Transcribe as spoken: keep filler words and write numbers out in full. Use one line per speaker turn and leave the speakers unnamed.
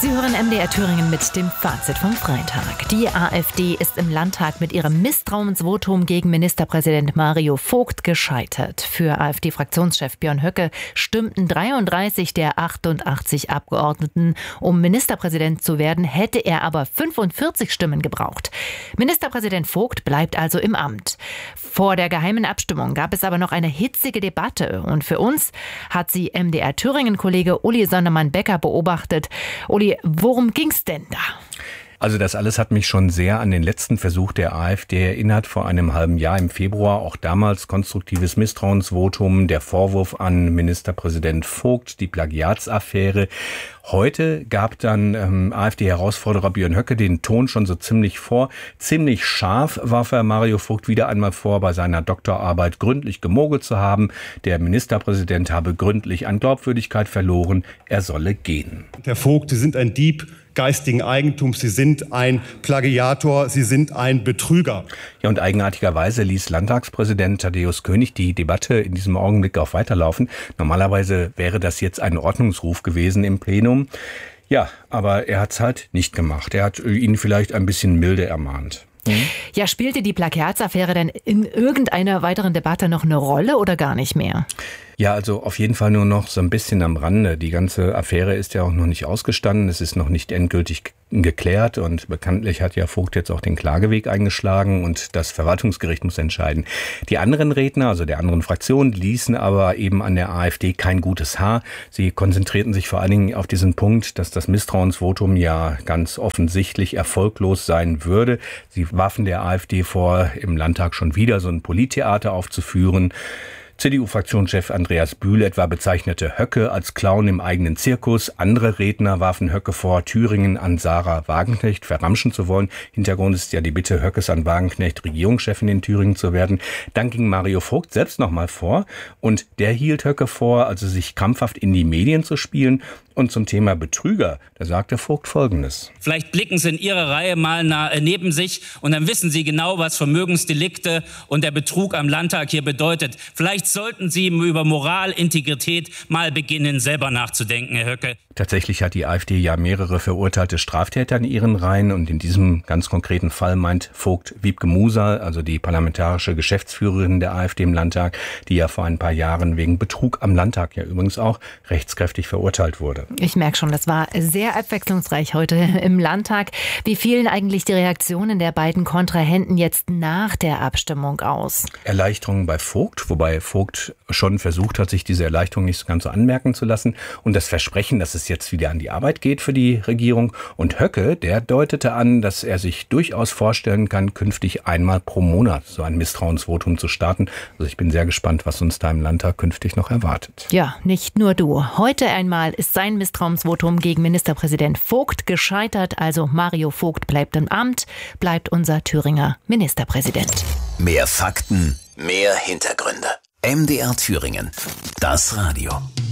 Sie hören M D R Thüringen mit dem Fazit vom Freitag. Die AfD ist im Landtag mit ihrem Misstrauensvotum gegen Ministerpräsident Mario Vogt gescheitert. Für AfD-Fraktionschef Björn Höcke stimmten dreiunddreißig der achtundachtzig Abgeordneten. Um Ministerpräsident zu werden, hätte er aber fünfundvierzig Stimmen gebraucht. Ministerpräsident Vogt bleibt also im Amt. Vor der geheimen Abstimmung gab es aber noch eine hitzige Debatte. Und für uns hat sie M D R Thüringen-Kollege Uli Sondermann-Becker beobachtet. Uli, worum ging's denn da?
Also das alles hat mich schon sehr an den letzten Versuch der AfD erinnert, vor einem halben Jahr im Februar. Auch damals konstruktives Misstrauensvotum, der Vorwurf an Ministerpräsident Vogt, die Plagiatsaffäre. Heute gab dann ähm, AfD-Herausforderer Björn Höcke den Ton schon so ziemlich vor. Ziemlich scharf warf er Mario Vogt wieder einmal vor, bei seiner Doktorarbeit gründlich gemogelt zu haben. Der Ministerpräsident habe gründlich an Glaubwürdigkeit verloren. Er solle gehen.
Herr Vogt, Sie sind ein Dieb geistigen Eigentums, Sie sind ein Plagiator, Sie sind ein Betrüger.
Ja, und eigenartigerweise ließ Landtagspräsident Thaddäus König die Debatte in diesem Augenblick auch weiterlaufen. Normalerweise wäre das jetzt ein Ordnungsruf gewesen im Plenum. Ja, aber er hat es halt nicht gemacht. Er hat ihn vielleicht ein bisschen milde ermahnt.
Mhm. Ja, spielte die Plagiatsaffäre denn in irgendeiner weiteren Debatte noch eine Rolle oder gar nicht mehr?
Ja, also auf jeden Fall nur noch so ein bisschen am Rande. Die ganze Affäre ist ja auch noch nicht ausgestanden. Es ist noch nicht endgültig geklärt und bekanntlich hat ja Vogt jetzt auch den Klageweg eingeschlagen und das Verwaltungsgericht muss entscheiden. Die anderen Redner, also der anderen Fraktionen, ließen aber eben an der AfD kein gutes Haar. Sie konzentrierten sich vor allen Dingen auf diesen Punkt, dass das Misstrauensvotum ja ganz offensichtlich erfolglos sein würde. Sie warfen der AfD vor, im Landtag schon wieder so ein Polittheater aufzuführen. C D U-Fraktionschef Andreas Bühl etwa bezeichnete Höcke als Clown im eigenen Zirkus. Andere Redner warfen Höcke vor, Thüringen an Sarah Wagenknecht verramschen zu wollen. Hintergrund ist ja die Bitte Höckes an Wagenknecht, Regierungschefin in Thüringen zu werden. Dann ging Mario Vogt selbst nochmal vor und der hielt Höcke vor, also sich krampfhaft in die Medien zu spielen. Und zum Thema Betrüger, da sagte Vogt Folgendes.
Vielleicht blicken Sie in Ihre Reihe mal nah, äh, neben sich und dann wissen Sie genau, was Vermögensdelikte und der Betrug am Landtag hier bedeutet. Vielleicht sollten Sie über Moral, Integrität mal beginnen, selber nachzudenken, Herr Höcke.
Tatsächlich hat die AfD ja mehrere verurteilte Straftäter in ihren Reihen und in diesem ganz konkreten Fall meint Vogt Wiebke Musal, also die parlamentarische Geschäftsführerin der AfD im Landtag, die ja vor ein paar Jahren wegen Betrug am Landtag ja übrigens auch rechtskräftig verurteilt wurde.
Ich merke schon, das war sehr abwechslungsreich heute im Landtag. Wie fielen eigentlich die Reaktionen der beiden Kontrahenten jetzt nach der Abstimmung aus?
Erleichterung bei Vogt, wobei Vogt schon versucht hat, sich diese Erleichterung nicht so ganz so anmerken zu lassen. Und das Versprechen, dass es jetzt wieder an die Arbeit geht für die Regierung. Und Höcke, der deutete an, dass er sich durchaus vorstellen kann, künftig einmal pro Monat so ein Misstrauensvotum zu starten. Also ich bin sehr gespannt, was uns da im Landtag künftig noch erwartet.
Ja, nicht nur du. Heute einmal ist sein Misstrauensvotum gegen Ministerpräsident Vogt gescheitert. Also Mario Vogt bleibt im Amt, bleibt unser Thüringer Ministerpräsident.
Mehr Fakten, mehr Hintergründe. M D R Thüringen. Das Radio.